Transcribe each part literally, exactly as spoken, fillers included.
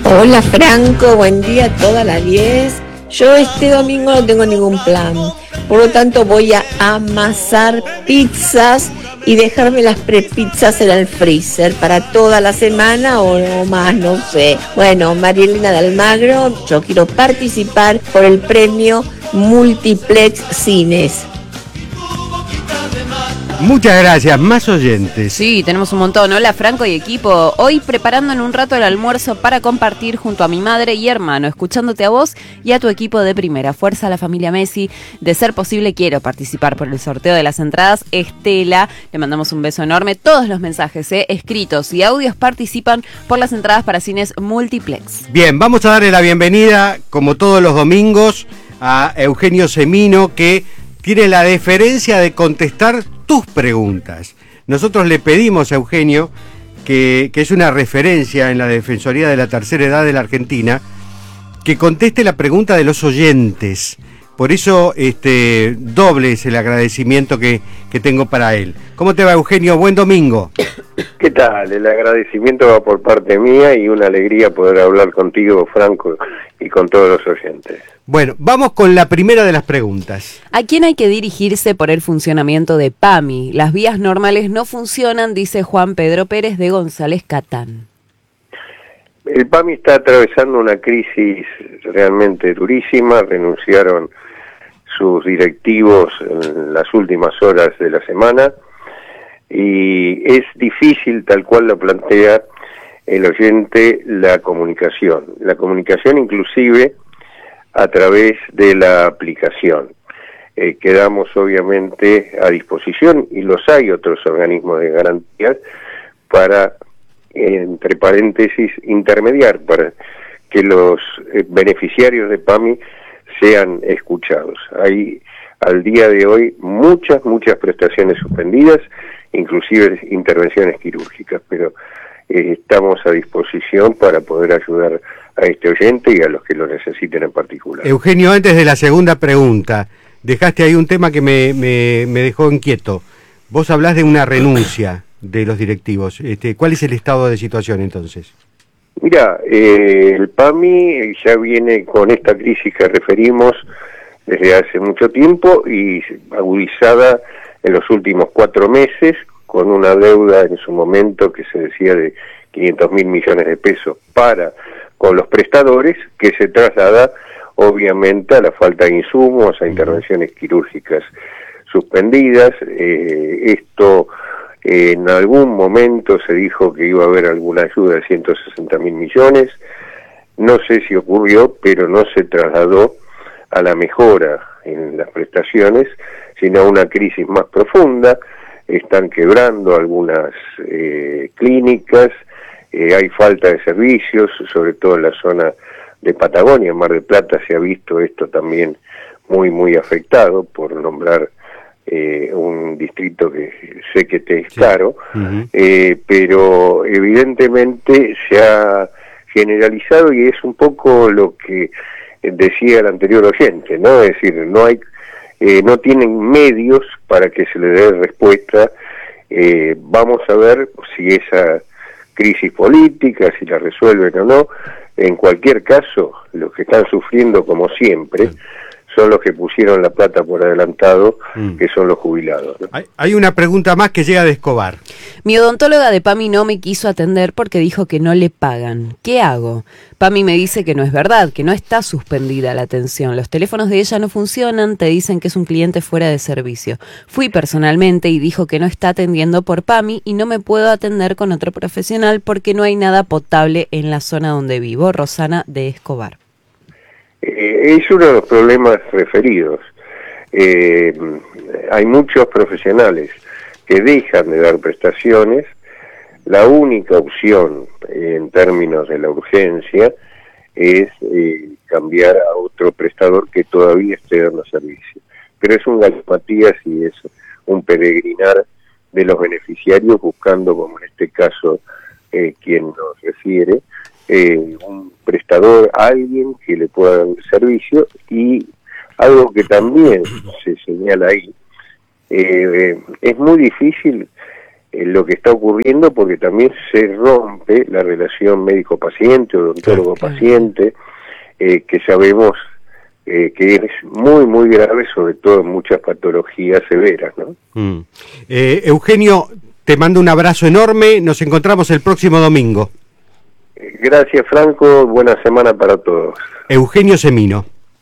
Hola Franco, buen día, todas las diez. Yo este domingo no tengo ningún plan, por lo tanto voy a amasar pizzas y dejarme las prepizzas en el freezer para toda la semana o más, no sé. Bueno, Marielina de Almagro, yo quiero participar por el premio Multiplex Cines. Muchas gracias, más oyentes. Sí, tenemos un montón. Hola Franco y equipo. Hoy preparando en un rato el almuerzo para compartir junto a mi madre y hermano, escuchándote a vos y a tu equipo de primera. Fuerza a la familia Messi. De ser posible quiero participar por el sorteo de las entradas. Estela, le mandamos un beso enorme. Todos los mensajes eh, escritos y audios participan por las entradas para cines Multiplex. Bien, vamos a darle la bienvenida, como todos los domingos, a Eugenio Semino, que tiene la deferencia de contestar tus preguntas. Nosotros le pedimos a Eugenio, que, que es una referencia en la Defensoría de la Tercera Edad de la Argentina, que conteste la pregunta de los oyentes. Por eso, este, doble es el agradecimiento que, que tengo para él. ¿Cómo te va, Eugenio? Buen domingo. ¿Qué tal? El agradecimiento va por parte mía y una alegría poder hablar contigo, Franco, y con todos los oyentes. Bueno, vamos con la primera de las preguntas. ¿A quién hay que dirigirse por el funcionamiento de PAMI? Las vías normales no funcionan, dice Juan Pedro Pérez de González Catán. El PAMI está atravesando una crisis realmente durísima. Renunciaron sus directivos en las últimas horas de la semana y es difícil, tal cual lo plantea el oyente, la comunicación. La comunicación inclusive a través de la aplicación. Eh, quedamos obviamente a disposición, y los hay otros organismos de garantías, para, eh, entre paréntesis, intermediar para que los eh, beneficiarios de PAMI sean escuchados. Hay al día de hoy muchas, muchas prestaciones suspendidas, inclusive intervenciones quirúrgicas, pero eh, estamos a disposición para poder ayudar a este oyente y a los que lo necesiten en particular. Eugenio, antes de la segunda pregunta, dejaste ahí un tema que me, me, me dejó inquieto. Vos hablás de una renuncia de los directivos. Este, ¿cuál es el estado de situación entonces? Mira, eh, el PAMI ya viene con esta crisis que referimos desde hace mucho tiempo y agudizada en los últimos cuatro meses, con una deuda en su momento que se decía de quinientos mil millones de pesos para con los prestadores, que se traslada obviamente a la falta de insumos, a intervenciones quirúrgicas suspendidas. Eh, esto eh, en algún momento se dijo que iba a haber alguna ayuda de ciento sesenta mil millones, no sé si ocurrió, pero no se trasladó a la mejora en las prestaciones, sino a una crisis más profunda. Están quebrando algunas eh, clínicas, eh, hay falta de servicios, sobre todo en la zona de Patagonia. En Mar del Plata se ha visto esto también muy, muy afectado, por nombrar eh, un distrito que sé que te es caro, sí. uh-huh. eh, pero evidentemente se ha generalizado y es un poco lo que decía el anterior oyente, ¿no? Es decir, no hay Eh, no tienen medios para que se le dé respuesta. Eh, vamos a ver si esa crisis política, si la resuelven o no. En cualquier caso, los que están sufriendo, como siempre, son los que pusieron la plata por adelantado, mm. que son los jubilados, ¿no? Hay, hay una pregunta más que llega de Escobar. Mi odontóloga de PAMI no me quiso atender porque dijo que no le pagan. ¿Qué hago? PAMI me dice que no es verdad, que no está suspendida la atención. Los teléfonos de ella no funcionan, te dicen que es un cliente fuera de servicio. Fui personalmente y dijo que no está atendiendo por PAMI y no me puedo atender con otro profesional porque no hay nada potable en la zona donde vivo. Rosana de Escobar. Eh, es uno de los problemas referidos. Eh, hay muchos profesionales que dejan de dar prestaciones. La única opción eh, en términos de la urgencia es eh, cambiar a otro prestador que todavía esté dando servicio. Pero es un galimatías y es un peregrinar de los beneficiarios buscando, como en este caso eh, quien nos refiere, eh, un prestador, alguien que le pueda dar el servicio. Y algo que también se señala ahí, eh, es muy difícil eh, lo que está ocurriendo, porque también se rompe la relación médico-paciente, odontólogo-paciente, eh, que sabemos eh, que es muy, muy grave, sobre todo en muchas patologías severas, ¿no? Mm. Eh, Eugenio, te mando un abrazo enorme, nos encontramos el próximo domingo. Eh, gracias, Franco, buena semana para todos. Eugenio Semino.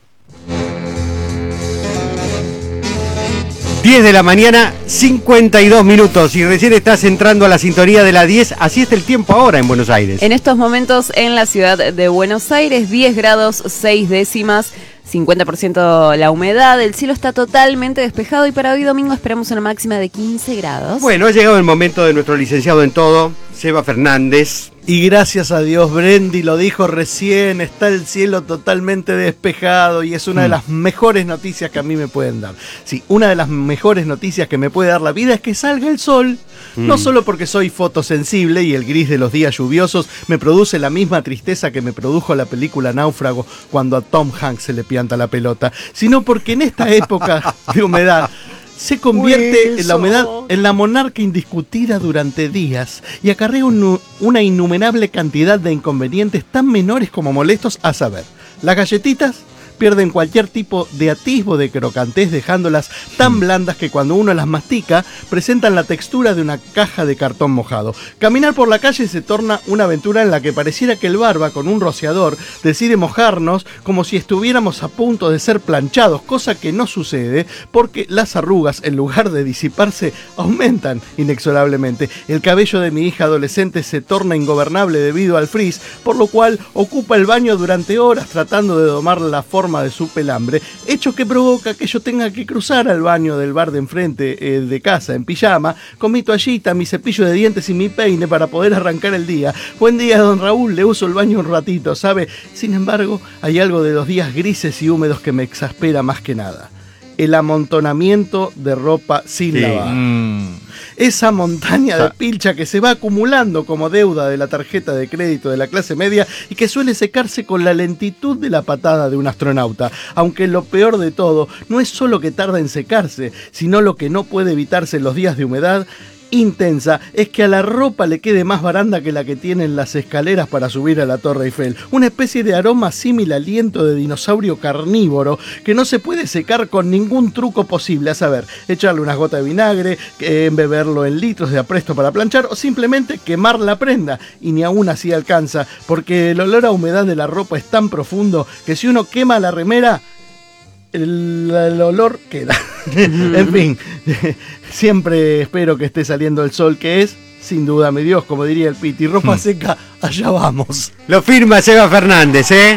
diez de la mañana, cincuenta y dos minutos, y recién estás entrando a la sintonía de la diez, así está el tiempo ahora en Buenos Aires. En estos momentos en la ciudad de Buenos Aires, diez grados seis décimas, cincuenta por ciento la humedad, el cielo está totalmente despejado y para hoy domingo esperamos una máxima de quince grados. Bueno, ha llegado el momento de nuestro licenciado en todo, Seba Fernández. Y gracias a Dios, Brendi lo dijo recién, está el cielo totalmente despejado y es una mm. de las mejores noticias que a mí me pueden dar. Sí, una de las mejores noticias que me puede dar la vida es que salga el sol. Mm. No solo porque soy fotosensible y el gris de los días lluviosos me produce la misma tristeza que me produjo la película Náufrago cuando a Tom Hanks se le pianta la pelota, sino porque en esta época de humedad se convierte en la humedad en la monarca indiscutida durante días y acarrea un, una innumerable cantidad de inconvenientes tan menores como molestos, a saber, las galletitas pierden cualquier tipo de atisbo de crocantez, dejándolas tan blandas que cuando uno las mastica presentan la textura de una caja de cartón mojado. Caminar por la calle se torna una aventura en la que pareciera que el barba con un rociador decide mojarnos como si estuviéramos a punto de ser planchados, cosa que no sucede porque las arrugas, en lugar de disiparse, aumentan inexorablemente. El cabello de mi hija adolescente se torna ingobernable debido al frizz, por lo cual ocupa el baño durante horas tratando de domar la forma de su pelambre, hecho que provoca que yo tenga que cruzar al baño del bar de enfrente eh, de casa en pijama, con mi toallita, mi cepillo de dientes y mi peine para poder arrancar el día. Buen día, don Raúl, le uso el baño un ratito, ¿sabe? Sin embargo, hay algo de los días grises y húmedos que me exaspera más que nada. El amontonamiento de ropa sin sí. lavar. Mm. Esa montaña de pilcha que se va acumulando como deuda de la tarjeta de crédito de la clase media y que suele secarse con la lentitud de la patada de un astronauta. Aunque lo peor de todo no es solo que tarda en secarse, sino lo que no puede evitarse en los días de humedad intensa es que a la ropa le quede más baranda que la que tienen las escaleras para subir a la Torre Eiffel. Una especie de aroma símil al aliento de dinosaurio carnívoro que no se puede secar con ningún truco posible, a saber, echarle unas gotas de vinagre, eh, embeberlo en litros de apresto para planchar o simplemente quemar la prenda, y ni aún así alcanza, porque el olor a humedad de la ropa es tan profundo que si uno quema la remera, El, el olor queda. En fin, siempre espero que esté saliendo el sol, que es, sin duda, mi Dios, como diría el Piti, ropa seca, allá vamos. Lo firma Seba Fernández, ¿eh?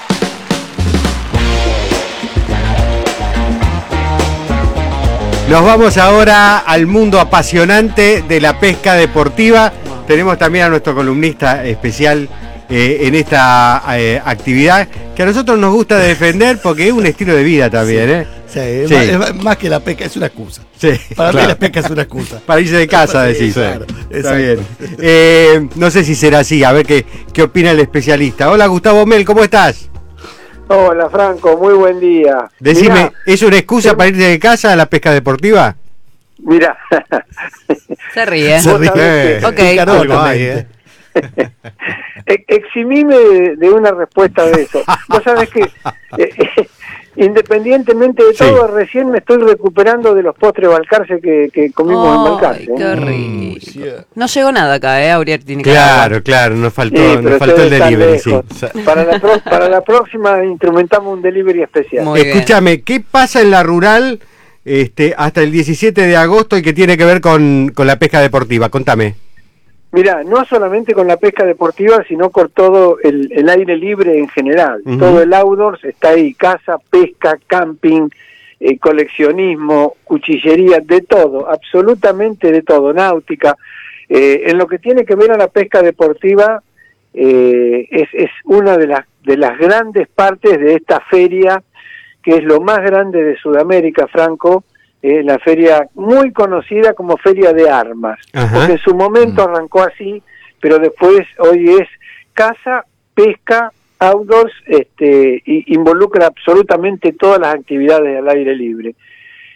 Nos vamos ahora al mundo apasionante de la pesca deportiva. Tenemos también a nuestro columnista especial Eh, en esta eh, actividad que a nosotros nos gusta defender porque es un estilo de vida también, ¿eh? Sí, es, sí. Más, es más que la pesca, es una excusa. Sí, Para claro. mí la pesca es una excusa. Para irse de casa, decís. Sí, claro, está bien. Eh, no sé si será así, a ver qué, qué opina el especialista. Hola, Gustavo Mel, ¿cómo estás? Hola, Franco, muy buen día. Decime, Mirá, ¿es una excusa te... para irse de casa a la pesca deportiva? Mira. Se ríe. Se ríe. Que... Ok. Algo hay, ¿eh? Eximime de, de una respuesta de eso. Vos sabés que eh, eh, independientemente de todo, sí. recién me estoy recuperando de los postres Balcarce que, que comimos oh, en Balcarce. Qué ¿eh? rico. No llegó nada acá, ¿eh? Aurier tiene que Claro, dar. claro, nos faltó, sí, nos faltó el delivery. Sí. Para, la pro, para la próxima instrumentamos un delivery especial. Muy Escúchame, bien. ¿Qué pasa en la rural este, hasta el diecisiete de agosto y que tiene que ver con, con la pesca deportiva? Contame. Mira, no solamente con la pesca deportiva, sino con todo el, el aire libre en general. Uh-huh. Todo el outdoors está ahí, caza, pesca, camping, eh, coleccionismo, cuchillería, de todo, absolutamente de todo, náutica. Eh, en lo que tiene que ver a la pesca deportiva, eh, es, es una de las, de las grandes partes de esta feria, que es lo más grande de Sudamérica, Franco, Eh, la feria muy conocida como Feria de Armas, Ajá. porque en su momento arrancó así, pero después hoy es caza, pesca, outdoors, este, y involucra absolutamente todas las actividades al aire libre.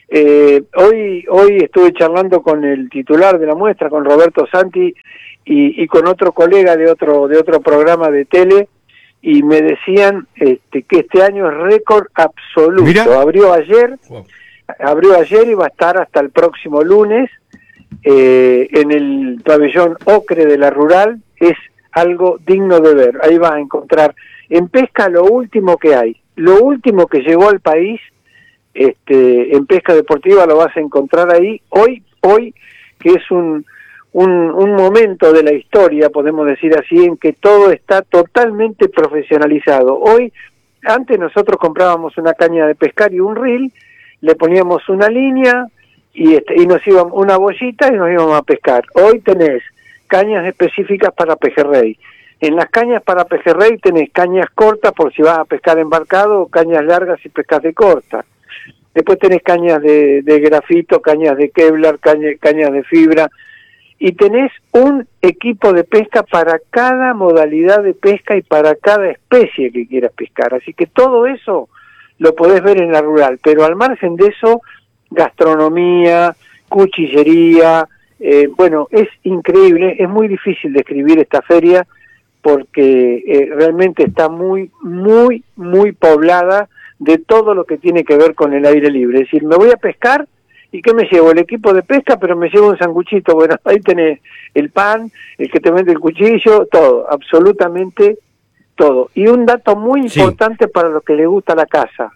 Eh, hoy, hoy estuve charlando con el titular de la muestra, con Roberto Santi, y, y con otro colega de otro, de otro programa de tele, y me decían este, que este año es récord absoluto. Mira. Abrió ayer, wow. abrió ayer y va a estar hasta el próximo lunes eh, en el pabellón Ocre de la Rural. Es algo digno de ver. Ahí vas a encontrar en pesca lo último que hay, lo último que llegó al país. Este, en pesca deportiva lo vas a encontrar ahí, hoy, hoy que es un, un, un momento de la historia, podemos decir así, en que todo está totalmente profesionalizado. Hoy, antes nosotros comprábamos una caña de pescar y un reel, le poníamos una línea y, este, y nos íbamos, una bollita y nos íbamos a pescar. Hoy tenés cañas específicas para pejerrey. En las cañas para pejerrey tenés cañas cortas por si vas a pescar embarcado, o cañas largas si pescas de corta. Después tenés cañas de, de grafito, cañas de Kevlar, caña, cañas de fibra, y tenés un equipo de pesca para cada modalidad de pesca y para cada especie que quieras pescar. Así que todo eso lo podés ver en la Rural, pero al margen de eso, gastronomía, cuchillería, eh, bueno, es increíble, es muy difícil describir esta feria porque eh, realmente está muy, muy, muy poblada de todo lo que tiene que ver con el aire libre. Es decir, me voy a pescar, ¿y qué me llevo? El equipo de pesca, pero me llevo un sanguchito. Bueno, ahí tenés el pan, el que te vende el cuchillo, todo, absolutamente todo. Y un dato muy importante sí. para los que les gusta la caza.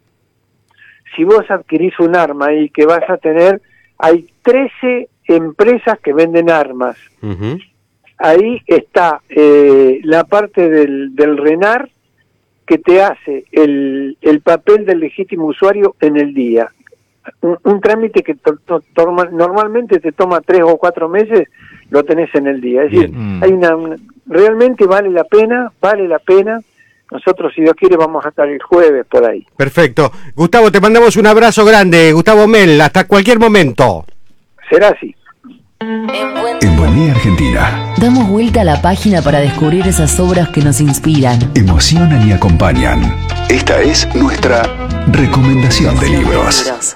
Si vos adquirís un arma y que vas a tener, hay trece empresas que venden armas. Uh-huh. Ahí está eh, la parte del, del RENAR, que te hace el, el papel del legítimo usuario en el día. Un, un trámite que to, to, to, normalmente te toma tres o cuatro meses, lo tenés en el día. Es decir, mm. hay una, una, realmente vale la pena, vale la pena. Nosotros, si Dios quiere, vamos a estar el jueves por ahí. Perfecto. Gustavo, te mandamos un abrazo grande. Gustavo Mel, hasta cualquier momento. Será así. En Buen Día Argentina damos vuelta a la página para descubrir esas obras que nos inspiran, emocionan y acompañan. Esta es nuestra recomendación de libros.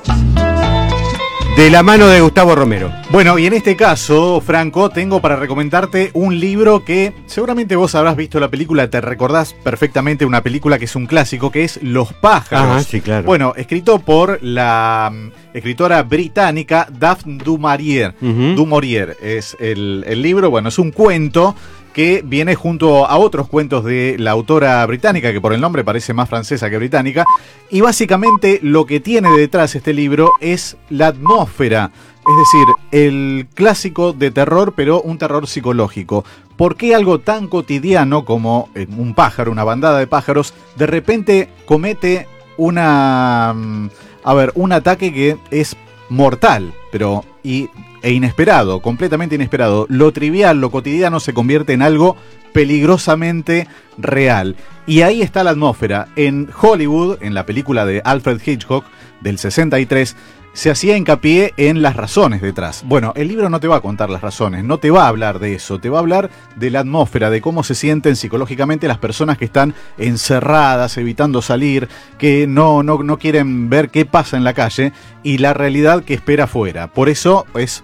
De la mano de Gustavo Romero. Bueno, y en este caso, Franco, tengo para recomendarte un libro que seguramente vos habrás visto la película, te recordás perfectamente una película que es un clásico, que es Los pájaros. Ajá, sí, claro. Bueno, escrito por la um, escritora británica Daphne du Maurier. Uh-huh. Du Maurier es el, el libro, bueno, es un cuento que viene junto a otros cuentos de la autora británica, que por el nombre parece más francesa que británica, y básicamente lo que tiene detrás este libro es la atmósfera, es decir, el clásico de terror, pero un terror psicológico. ¿Por qué algo tan cotidiano como un pájaro, una bandada de pájaros, de repente comete una, a ver, un ataque que es mortal, pero y e inesperado, completamente inesperado? Lo trivial, lo cotidiano se convierte en algo peligrosamente real. Y ahí está la atmósfera. En Hollywood, en la película de Alfred Hitchcock del sesenta y tres, se hacía hincapié en las razones detrás. Bueno, el libro no te va a contar las razones, no te va a hablar de eso, te va a hablar de la atmósfera, de cómo se sienten psicológicamente las personas que están encerradas, evitando salir, que no, no, no quieren ver qué pasa en la calle y la realidad que espera afuera. Por eso es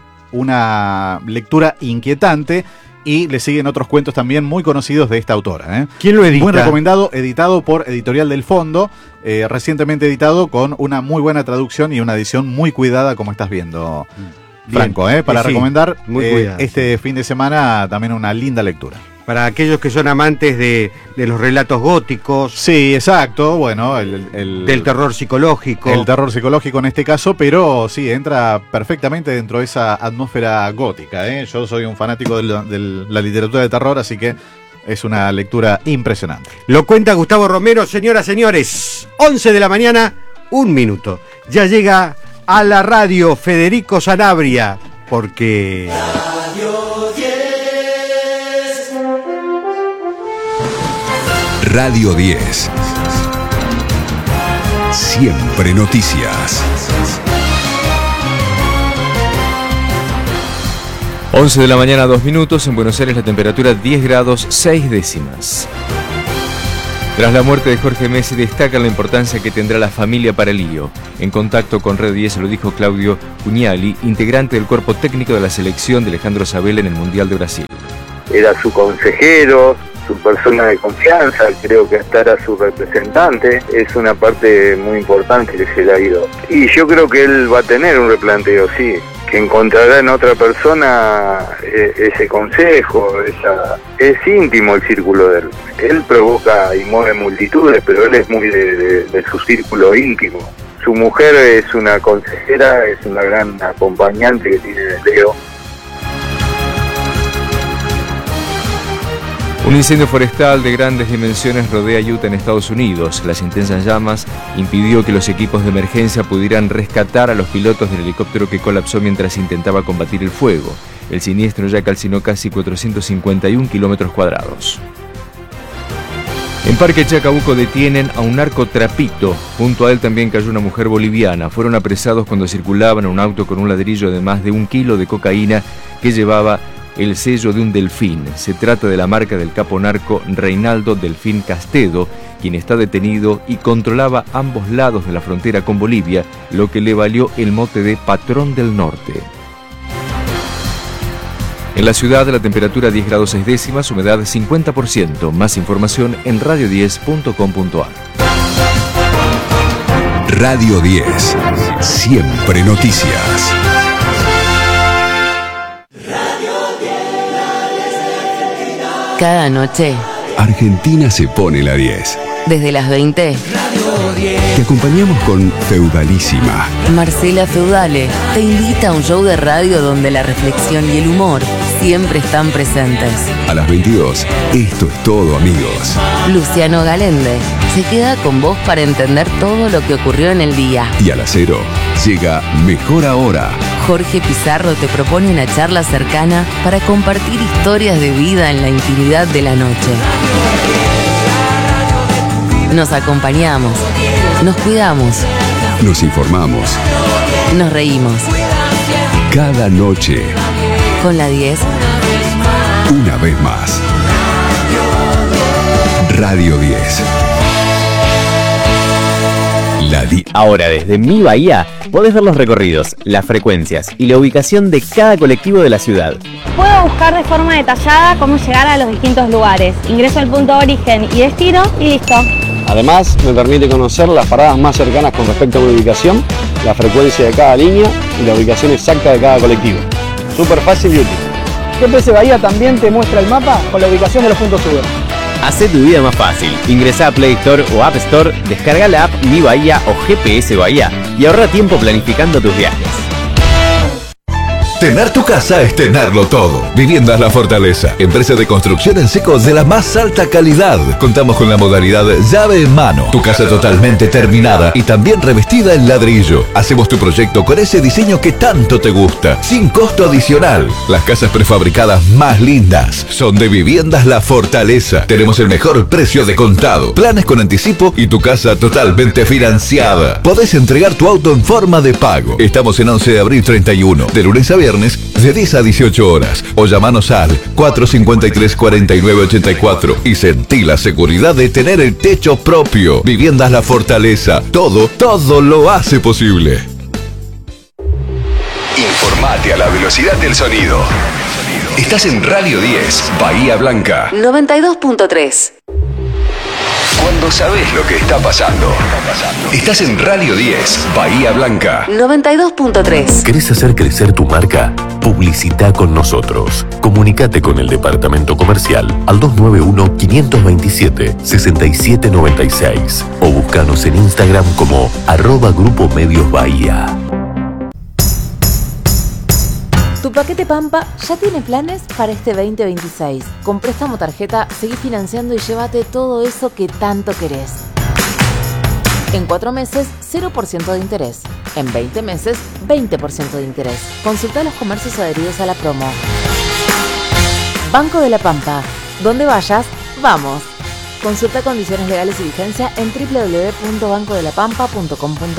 una lectura inquietante. Y le siguen otros cuentos también muy conocidos de esta autora, ¿eh? ¿Quién lo edita? Muy recomendado, editado por Editorial del Fondo, eh, recientemente editado con una muy buena traducción y una edición muy cuidada, como estás viendo, Bien. Franco, ¿eh? Para sí, recomendar muy eh, este fin de semana también una linda lectura. Para aquellos que son amantes de, de los relatos góticos. Sí, exacto, bueno, el, el, del terror psicológico. El terror psicológico en este caso, pero sí, entra perfectamente dentro de esa atmósfera gótica, ¿eh? Yo soy un fanático de la, de la literatura de terror, así que es una lectura impresionante. Lo cuenta Gustavo Romero. Señoras, señores, once de la mañana, un minuto. Ya llega a la radio Federico Sanabria, porque... Radio diez. Siempre noticias. once de la mañana, dos minutos. En Buenos Aires la temperatura diez grados seis décimas. Tras la muerte de Jorge Messi, destacan la importancia que tendrá la familia para el lío. En contacto con Radio diez lo dijo Claudio Pugnali, integrante del cuerpo técnico de la selección de Alejandro Sabella en el Mundial de Brasil. Era su consejero, su persona de confianza, creo que hasta era su representante. Es una parte muy importante que se le ha ido. Y yo creo que él va a tener un replanteo, sí, que encontrará en otra persona eh, ese consejo, esa, es íntimo el círculo de él. Él provoca y mueve multitudes, pero él es muy de, de, de su círculo íntimo. Su mujer es una consejera, es una gran acompañante que tiene Leo. Un incendio forestal de grandes dimensiones rodea Utah en Estados Unidos. Las intensas llamas impidió que los equipos de emergencia pudieran rescatar a los pilotos del helicóptero que colapsó mientras intentaba combatir el fuego. El siniestro ya calcinó casi cuatrocientos cincuenta y un kilómetros cuadrados. En Parque Chacabuco detienen a un narcotrapito. Junto a él también cayó una mujer boliviana. Fueron apresados cuando circulaban en un auto con un ladrillo de más de un kilo de cocaína que llevaba el sello de un delfín. Se trata de la marca del capo narco Reinaldo Delfín Castedo, quien está detenido y controlaba ambos lados de la frontera con Bolivia, lo que le valió el mote de Patrón del Norte. En la ciudad la temperatura diez grados seis décimas, humedad cincuenta por ciento. Más información en radio diez punto com punto a r. Radio diez. Siempre noticias. Cada noche, Argentina se pone la diez. desde las veinte, Te acompañamos con Feudalísima. Marcela Feudale te invita a un show de radio donde la reflexión y el humor siempre están presentes. A las veintidós, Esto es todo, amigos. Luciano Galende se queda con vos para entender todo lo que ocurrió en el día. Y a las cero, llega Mejor Ahora. Jorge Pizarro te propone una charla cercana para compartir historias de vida en la intimidad de la noche. Nos acompañamos, nos cuidamos, Nos informamos. nos reímos. Cada noche, Con la diez, una vez más. Radio diez. La di- Ahora desde Mi Bahía podés ver los recorridos, las frecuencias y la ubicación de cada colectivo de la ciudad. Puedo buscar de forma detallada cómo llegar a los distintos lugares. Ingreso al punto de origen y destino y listo. Además, me permite conocer las paradas más cercanas con respecto a mi ubicación, la frecuencia de cada línea y la ubicación exacta de cada colectivo. Súper fácil y útil. G P S Bahía también te muestra el mapa con la ubicación de los puntos Uber. Hacé tu vida más fácil. Ingresá a Play Store o App Store, descarga la app Mi Bahía o G P S Bahía y ahorra tiempo planificando tus viajes. Tener tu casa es tenerlo todo. Viviendas La Fortaleza, empresa de construcción en seco de la más alta calidad. Contamos con la modalidad llave en mano. Tu casa totalmente terminada y también revestida en ladrillo. Hacemos tu proyecto con ese diseño que tanto te gusta, sin costo adicional. Las casas prefabricadas más lindas son de Viviendas La Fortaleza. Tenemos el mejor precio de contado, planes con anticipo y tu casa totalmente financiada. Podés entregar tu auto en forma de pago. Estamos en once de abril treinta y uno, de lunes a viernes, de diez a dieciocho horas, o llamanos al cuatro cinco tres, cuatro nueve ocho cuatro y sentí la seguridad de tener el techo propio. Viviendas La Fortaleza, todo, todo lo hace posible. Informate a la velocidad del sonido. Estás en Radio diez, Bahía Blanca. noventa y dos punto tres. Cuando sabes lo que está pasando. Estás en Radio diez, Bahía Blanca. noventa y dos punto tres. ¿Querés hacer crecer tu marca? Publicita con nosotros. Comunicate con el departamento comercial al dos nueve uno, cinco dos siete, seis siete nueve seis o búscanos en Instagram como arroba Grupo Medios Bahía. Tu paquete Pampa ya tiene planes para este veinte veintiséis. Con préstamo tarjeta, seguí financiando y llévate todo eso que tanto querés. En cuatro meses, cero por ciento de interés. En veinte meses, veinte por ciento de interés. Consulta los comercios adheridos a la promo. Banco de la Pampa. Donde vayas, vamos. Consulta condiciones legales y vigencia en doble u doble u doble u punto banco de la pampa punto com punto